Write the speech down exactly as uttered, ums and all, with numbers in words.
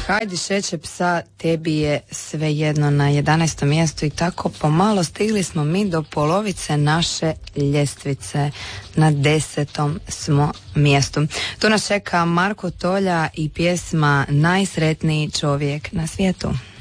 Hajdi šeće psa, tebi je svejedno na jedanaestom mjestu i tako pomalo stigli smo mi do polovice naše ljestvice. Na desetom smo mjestu. Tu nas čeka Marko Tolja i pjesma Najsretniji čovjek na svijetu.